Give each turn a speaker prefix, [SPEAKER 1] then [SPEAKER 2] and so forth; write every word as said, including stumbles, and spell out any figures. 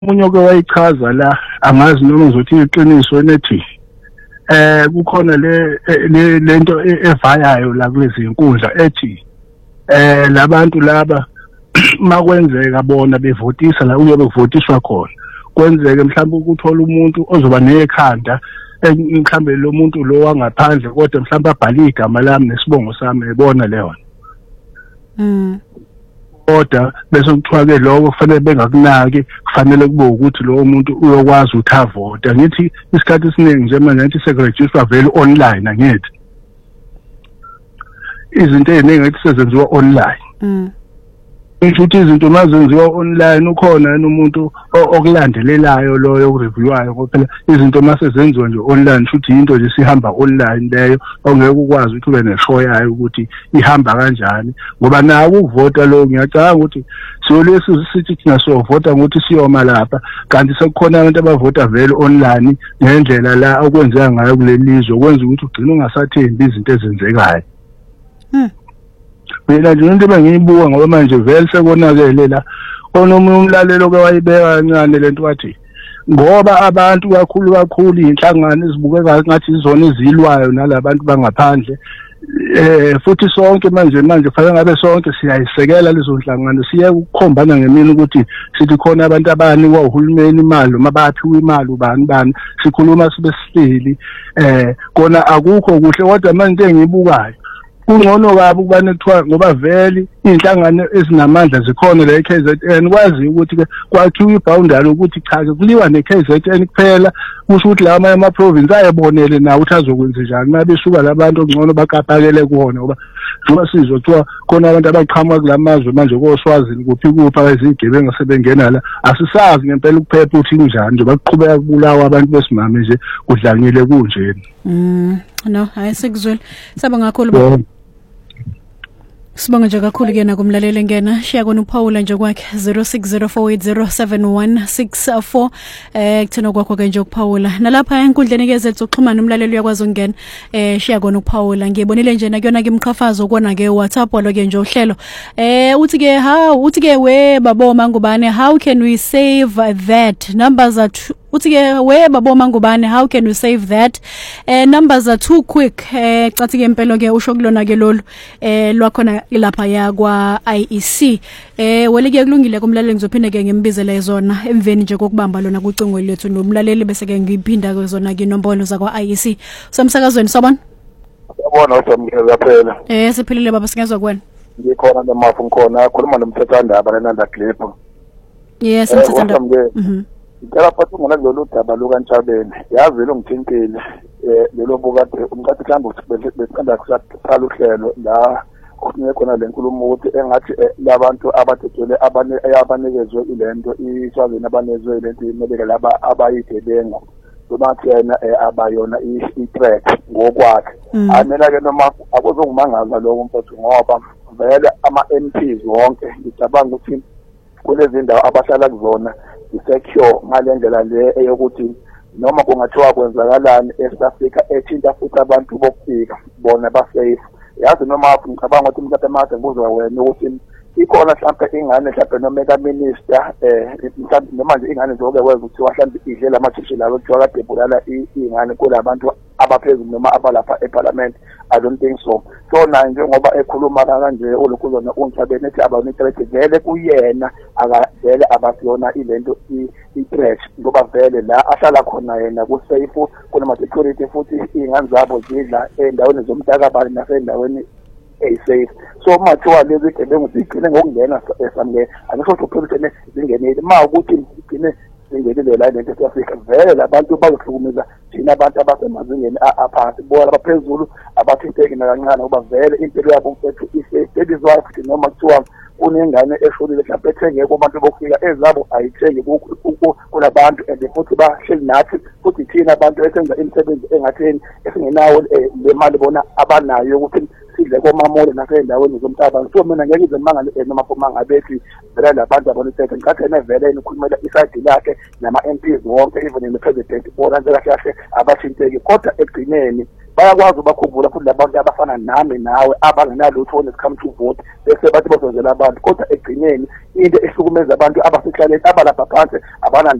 [SPEAKER 1] Umunye oke wayichaza la angazi noma ngizothi iqiniso nethi eh kukhona le le lento evayayo la kulezi inkundla ethi eh labantu laba makwenzeka bona bevotisa la uyobe kuvotiswa khona kwenzeke mhlawumbe ukuthola umuntu ozoba nekhanda mhlawumbe lo muntu lo wangaphandle kodwa mhlawumbe abhali igama lami nesibongo sami ebona leyo
[SPEAKER 2] mm
[SPEAKER 1] kodwa bese kuthiwa ke lokho kufanele bengakunaki kufanele kube ukuthi lo muntu uyokwazi ukuthi avota ngithi isikhathi esiningi nje manje ngithi sekurejistwa vele online angithi izinto eziningi ethi sezenziwa online
[SPEAKER 2] mm
[SPEAKER 1] ngisho ukuthi izinto mazenziwa online ukhona umuntu okulandelelayo loyo okureviewwayo ngoba izinto mase zenziwa nje online futhi into nje sihamba online leyo ongeke ukwazi ukuthi ube neshow yayo ukuthi ihamba kanjani ngoba naku ukuvota lo ngiyacanga ukuthi siyolesi sithi thina siyovota ukuthi siyoma lapha kanti sekukhona abantu abavota vele online ngendlela la okwenzeka ngayo kulelizwe kwenza ukuthi ugcine ungasathembi izinto ezenzekayo
[SPEAKER 2] mm
[SPEAKER 1] mina nje into bengiyibuka ngoba manje vele sekonakele la onomunye umlalelo ke wayibeka kancane lento wathi ngoba abantu kakhulu kakhulu inhlangano ezibukeka ngathi izona ezilwayo nalabantu bangaphandle eh futhi sonke manje manje kufanele ngabe sonke siyayisekela lezo nhlangano siye ukukhombana ngemini ukuthi sithi khona abantu abani kwahulumeni imali noma baphiwa imali ubani bani sikhuluma sibe sihleli eh kona akukho kuhle kodwa manje engibukayo kungcono kabi ukubane kuthiwa ngoba vele inhlangano ezinamandla zikhona la e-K Z N kwazi ukuthi ke kwakhiwa iboundary ukuthi cha ke kuliwa ne-K Z N kuphela kusho ukuthi la amanye ama-province ayebonele nawo ukuthi azokwenza njani mabesuka labantu ongcono bakapakele kuona ngoba njengoba sizothiwa khona abantu abaqhamuka kulamazwe manje koSwazini kuphi kuphi abayizigebengu sebengena la asisazi ngempela ukuphepha ukuthi kunjani nje baqhubeka kubulawa abantu besimame nje kudlangile kunjeni
[SPEAKER 2] mm no hayi sekuzwela saba ngakhulu Sibonga nje kakhulu ke nakumlaleli ngena shiya kona uPaula nje kwakhe zero six zero four eight zero seven one six four eh kuthena kwakho ke nje uPaula nalapha enkundleni ke zethu uxhumana umlaleli uyakwazi ukungena eh shiya kona uPaula ngiyibonile nje nakuyona ke imqhafazo kona ke WhatsApp lo ke nje uhlelo eh uthi ke how uthi ke we babo mangubane how can we save that numbers are uthi ke we babo mangubane how can we save that eh numbers are too quick eh cathi ke impela ke usho kulona ke lolu eh lwakhona ilapha yakwa I E C eh welike kulungile kumlaleli ngizophinde ke ngimbizele zona emveni nje kokubamba lona kucingo lethu nomlaleli bese ke ngiphinda ke zona ke inombolo zakwa I E C somsakazweni sobona
[SPEAKER 3] yabona usamkela phela
[SPEAKER 2] eh siphilile baba singezwe kwena
[SPEAKER 3] ngikhona namafu ngikhona khuluma nomthethwandaba lenanda clip
[SPEAKER 2] yes umthethwandaba
[SPEAKER 3] mhm ngicela phathu ngona kulolu daba lukaNtshabeni yazi lo ngithintile eh lelo bukade umkhathi mhlawumbe besicanda kusaqala uhlelo la kufuneka khona lenkulumo ukuthi engathi labantu abathethele abane abanikezwe ilento iswazini abanezwe ilento imebeke laba abayigebenga sobathi yena abayona i-threat ngokwakhe amela ke noma akuzokumangaza lokho mfowethu ngoba vele ama-M Ps wonke ngicabanga ukuthi kulezi ndawo abahlala kuzona isecure ngalendlela le eyokuthi noma kungathiwa kwenzakalani eSouth Africa ethinta futhi abantu bokufika bona ba safe yazi noma ngicabanga ukuthi umkhatha mase ngibuzwa wena ukuthi ikhona mhlawumbe ingane mhlawumbe noma ka minister eh mhlawumbe noma nje ingane zoke kwenza ukuthi mhlawumbe idlela amathishi lawo kuthiwa kade bulala ingane kulabantu abaphezulu noma abalapha eParliament I don't think so so na njengoba ekhuluma kanje olukuzona uNtshabeni ethi abanithelete vele kuyena akavele abasiyona ilento i-threat ngoba vele la ahlala khona yena ku safe kunama security futhi ingane zabo zidla endaweni zomntakabani nasendaweni safe so mathiwa lezi gebengu zigcine ngokungena esamle angisho ukuthi uphela zingenile ma ukuthi zigcine zingenile la lento eAfrika vele labantu bazohlukumeza thina abantu abasemazingeni aphansi bona abaphezulu abathinteki nakancane ngoba vele impilo yabo mfethu isebizwa futhi noma kuthiwa kunengane eshulile mhlawumbe ethengeke abantu bokufika ezabo ayithenge kulabantu and futhi bahleli nathi futhi thina abantu esenza imisebenzi engatheni esingenawo le mali bona abanayo ukuthi sidle komamole nasendaweni zomhlaba so mina ngeke ngize mangale noma phuma ngabethi vele labantu abonithethe ngicathe nevele enikhulumela iside lakhe nama-M Ps wonke even in the president bona nje kahle kahle abathinteki kodwa ekugcineni bayakwazi ubakhumbula futhi labantu abafana nami nawe abangenalutho when it comes to vote bese bathi bazozela abantu kodwa egcineni into ehlukumeza abantu abasecaleni abalapha phansi abana